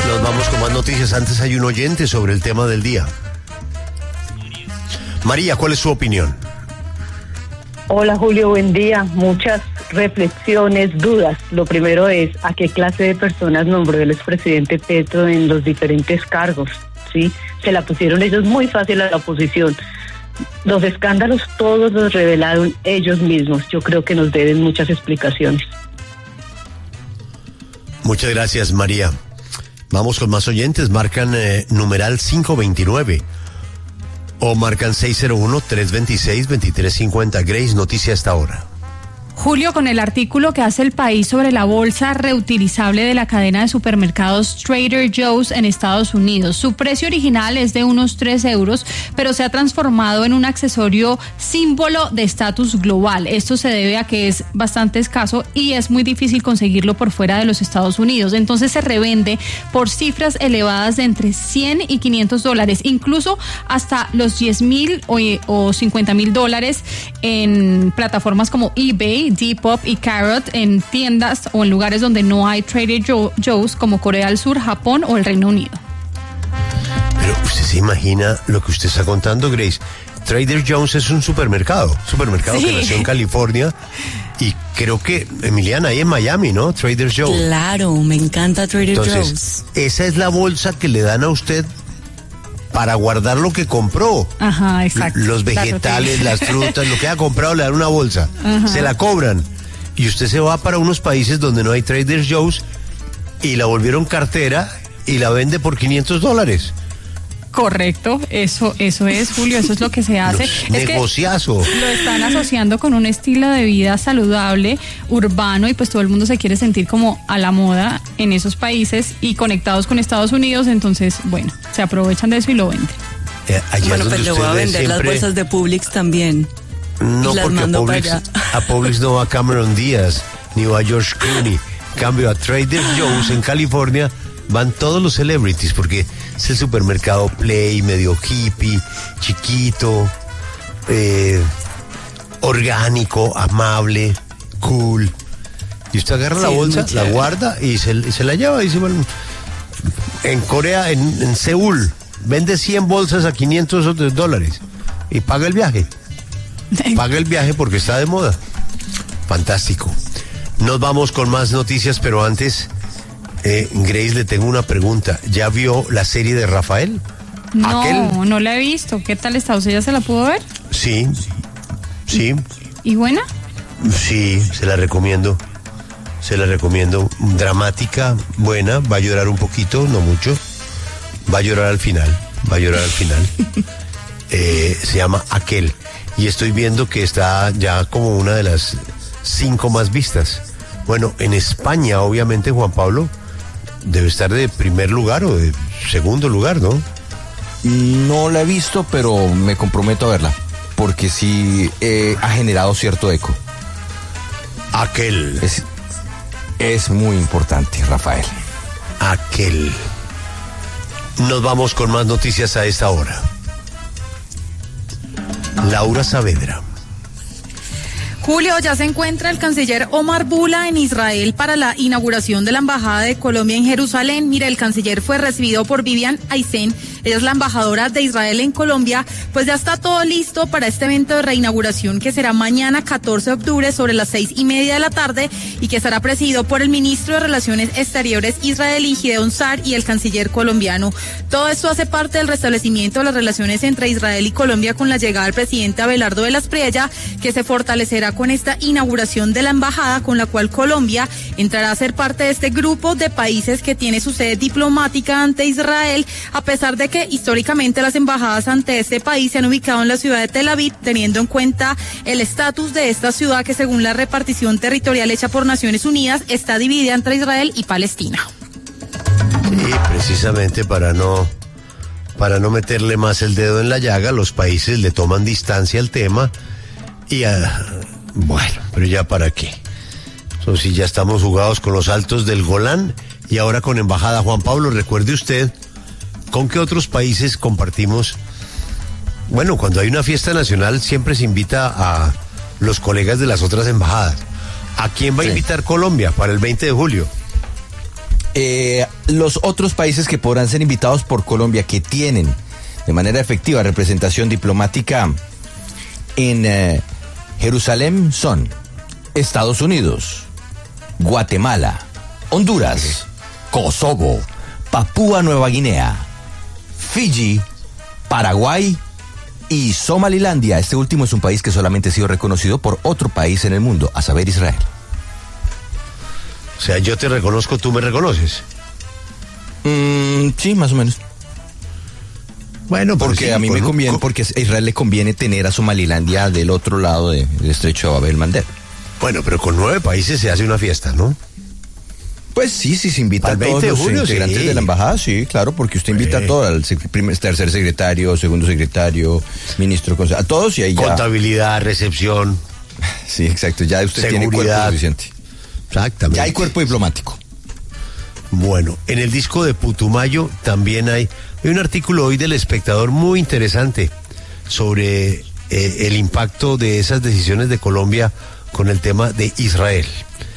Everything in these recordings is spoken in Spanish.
Nos vamos con más noticias. Antes hay un oyente sobre el tema del día. María, ¿cuál es su opinión? Hola Julio, buen día. Muchas reflexiones, dudas. Lo primero es, ¿a qué clase de personas nombró el expresidente Petro en los diferentes cargos? ¿Sí? Se la pusieron ellos muy fácil a la oposición. Los escándalos todos los revelaron ellos mismos. Yo creo que nos deben muchas explicaciones. Muchas gracias, María. Vamos con más oyentes. Marcan numeral 529 o marcan 601-326-2350. Grace, noticia hasta ahora. Julio, con el artículo que hace El País sobre la bolsa reutilizable de la cadena de supermercados Trader Joe's en Estados Unidos. Su precio original es de unos 3 euros, pero se ha transformado en un accesorio símbolo de estatus global. Esto se debe a que es bastante escaso y es muy difícil conseguirlo por fuera de los Estados Unidos. Entonces se revende por cifras elevadas de entre 100 y 500 dólares, incluso hasta los 10,000 o 50,000 dólares en plataformas como eBay, Depop y Carrot, en tiendas o en lugares donde no hay Trader Joe's como Corea del Sur, Japón o el Reino Unido. Pero usted se imagina lo que usted está contando, Grace. Trader Joe's es un supermercado sí, que nació en California y creo que, Emiliana, ahí en Miami, ¿no? Trader Joe's. Claro, me encanta Trader Joe's. Esa es la bolsa que le dan a usted para guardar lo que compró. Ajá, exacto. Los vegetales, las frutas, lo que ha comprado le dan una bolsa. Ajá. Se la cobran. Y usted se va para unos países donde no hay Trader Joe's y la volvieron cartera y la vende por 500 dólares. Correcto, eso es, Julio, eso es lo que se hace. Negociazo. Lo están asociando con un estilo de vida saludable, urbano, y pues todo el mundo se quiere sentir como a la moda en esos países y conectados con Estados Unidos, entonces, bueno, se aprovechan de eso y lo venden. Bueno, pues le voy a vender siempre las bolsas de Publix también. No, porque a Publix no va Cameron Díaz, ni va George Clooney. En cambio, a Trader Joe's en California van todos los celebrities, porque es el supermercado play, medio hippie, chiquito, orgánico, amable, cool. Y usted agarra la bolsa, la guarda y se la lleva. Y dice, bueno, en Corea, en Seúl, vende 100 bolsas a 500 dólares y paga el viaje. Paga el viaje porque está de moda. Fantástico. Nos vamos con más noticias, pero antes... Grace, le tengo una pregunta. ¿Ya vio la serie de Rafael? No la he visto. ¿Qué tal está? ¿Usted ya se la pudo ver? Sí. ¿Y buena? Sí, se la recomiendo. Dramática, buena. Va a llorar un poquito, no mucho. Va a llorar al final. Se llama Aquel. Y estoy viendo que está ya como una de las 5 más vistas. Bueno, en España, obviamente, Juan Pablo debe estar de primer lugar o de segundo lugar, ¿no? No la he visto, pero me comprometo a verla, porque sí ha generado cierto eco. Aquel. Es muy importante, Rafael. Aquel. Nos vamos con más noticias a esta hora. Laura Saavedra. Julio, ya se encuentra el canciller Omar Bula en Israel para la inauguración de la Embajada de Colombia en Jerusalén. Mire, el canciller fue recibido por Vivian Aisen, ella es la embajadora de Israel en Colombia, pues ya está todo listo para este evento de reinauguración que será mañana 14 de octubre sobre las 6:30 de la tarde y que estará presidido por el ministro de Relaciones Exteriores israelí Gideon Sa'ar y el canciller colombiano. Todo esto hace parte del restablecimiento de las relaciones entre Israel y Colombia con la llegada del presidente Abelardo de la Espriella, que se fortalecerá con esta inauguración de la embajada, con la cual Colombia entrará a ser parte de este grupo de países que tiene su sede diplomática ante Israel, a pesar de que históricamente las embajadas ante este país se han ubicado en la ciudad de Tel Aviv, teniendo en cuenta el estatus de esta ciudad que, según la repartición territorial hecha por Naciones Unidas, está dividida entre Israel y Palestina. Sí, precisamente para no meterle más el dedo en la llaga, los países le toman distancia al tema y bueno, pero ya para qué. Entonces, si ya estamos jugados con los altos del Golán y ahora con embajada. Juan Pablo, recuerde usted, ¿con qué otros países compartimos? Bueno, cuando hay una fiesta nacional siempre se invita a los colegas de las otras embajadas. ¿A quién va a invitar Colombia para el 20 de julio? Los otros países que podrán ser invitados por Colombia, que tienen de manera efectiva representación diplomática en Jerusalén, son Estados Unidos, Guatemala, Honduras, Kosovo, Papúa Nueva Guinea, Fiji, Paraguay y Somalilandia. Este último es un país que solamente ha sido reconocido por otro país en el mundo, a saber, Israel. O sea, yo te reconozco, tú me reconoces. Sí, más o menos. Bueno, porque sí, a mí me conviene, porque a Israel le conviene tener a Somalilandia del otro lado del estrecho de Bab el Mandeb. Bueno, pero con 9 países se hace una fiesta, ¿no? Pues sí, se invita al a todos 20 de los junio, integrantes de la embajada, sí, claro, porque usted invita a todos, al tercer secretario, segundo secretario, ministro, a todos y ahí ya. Contabilidad, recepción. Sí, exacto, ya usted tiene cuerpo suficiente. Exactamente. Ya hay cuerpo diplomático. Bueno, en el disco de Putumayo también hay un artículo hoy del Espectador muy interesante sobre el impacto de esas decisiones de Colombia con el tema de Israel.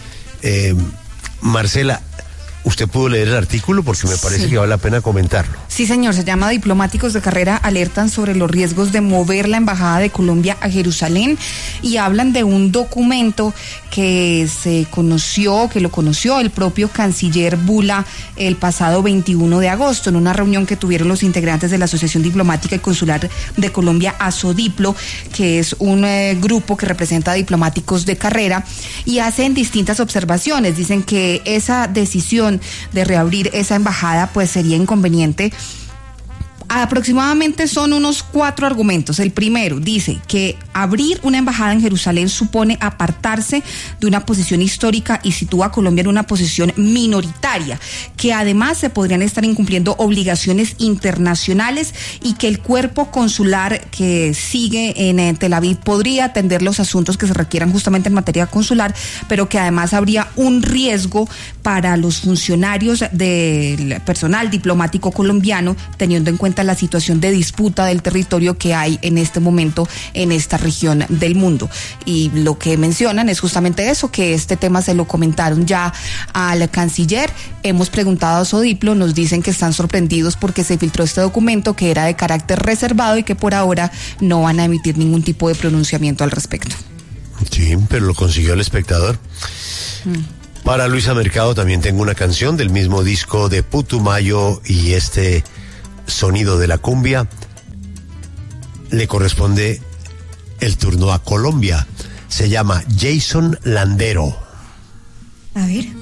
Marcela, ¿usted pudo leer el artículo? Porque me parece que vale la pena comentarlo. Sí, señor, se llama Diplomáticos de Carrera alertan sobre los riesgos de mover la Embajada de Colombia a Jerusalén y hablan de un documento que lo conoció el propio canciller Bula el pasado 21 de agosto en una reunión que tuvieron los integrantes de la Asociación Diplomática y Consular de Colombia, ASODIPLO, que es un grupo que representa a diplomáticos de carrera, y hacen distintas observaciones. Dicen que esa decisión de reabrir esa embajada pues sería inconveniente. Aproximadamente son unos 4 argumentos. El primero dice que abrir una embajada en Jerusalén supone apartarse de una posición histórica y sitúa a Colombia en una posición minoritaria, que además se podrían estar incumpliendo obligaciones internacionales y que el cuerpo consular que sigue en Tel Aviv podría atender los asuntos que se requieran justamente en materia consular, pero que además habría un riesgo para los funcionarios del personal diplomático colombiano, teniendo en cuenta la situación de disputa del territorio que hay en este momento en esta región del mundo. Y lo que mencionan es justamente eso, que este tema se lo comentaron ya al canciller. Hemos preguntado a Sodiplo, nos dicen que están sorprendidos porque se filtró este documento que era de carácter reservado y que por ahora no van a emitir ningún tipo de pronunciamiento al respecto. Sí, pero lo consiguió el Espectador. Para Luisa Mercado también tengo una canción del mismo disco de Putumayo, y este sonido de la cumbia le corresponde el turno a Colombia. Se llama Jason Landero. A ver.